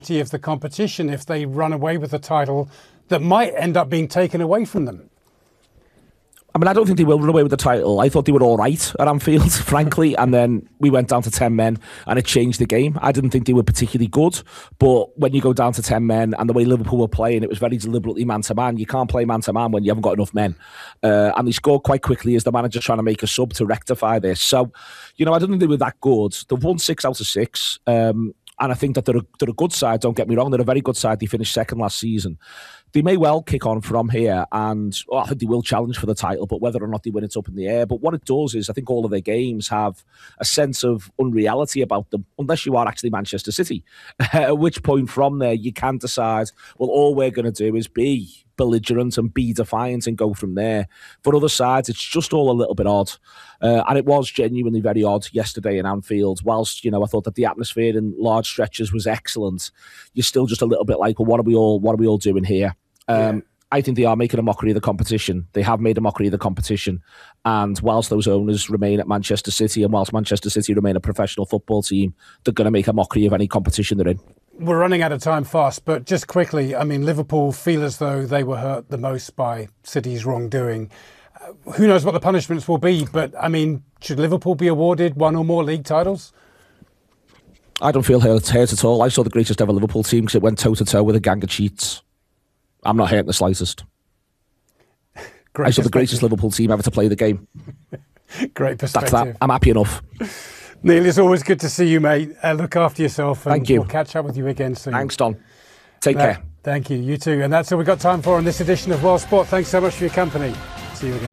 of the competition if they run away with the title that might end up being taken away from them? I mean, I don't think they will run away with the title. I thought they were all right at Anfield, frankly, and then we went down to 10 men and it changed the game. I didn't think they were particularly good, but when you go down to 10 men and the way Liverpool were playing, it was very deliberately man-to-man. You can't play man-to-man when you haven't got enough men. And they scored quite quickly as the manager's trying to make a sub to rectify this. So, I don't think they were that good. They've won 6 out of 6. And I think that they're a good side, don't get me wrong. They're a very good side. They finished second last season. They may well kick on from here, and I think they will challenge for the title, but whether or not they win, it's up in the air. But what it does is I think all of their games have a sense of unreality about them, unless you are actually Manchester City, at which point from there you can decide, well, all we're going to do is be belligerent and be defiant and go from there. For other sides, it's just all a little bit odd. And it was genuinely very odd yesterday in Anfield. Whilst, I thought that the atmosphere in large stretches was excellent, you're still just a little bit like, well, what are we all doing here? I think they are making a mockery of the competition. They have made a mockery of the competition. And whilst those owners remain at Manchester City and whilst Manchester City remain a professional football team, they're going to make a mockery of any competition they're in. We're running out of time fast, but just quickly, I mean, Liverpool feel as though they were hurt the most by City's wrongdoing. Who knows what the punishments will be, but I mean, should Liverpool be awarded 1 or more league titles? I don't feel hurt at all. I saw the greatest ever Liverpool team because it went toe-to-toe with a gang of cheats. I'm not hurt the slightest. I saw the greatest Liverpool team ever to play the game. Great perspective. That's that. I'm happy enough. Neil, it's always good to see you, mate. Look after yourself. And Thank you. We'll catch up with you again soon. Thanks, Don. Take care. Thank you. You too. And that's all we've got time for on this edition of World Sport. Thanks so much for your company. See you again.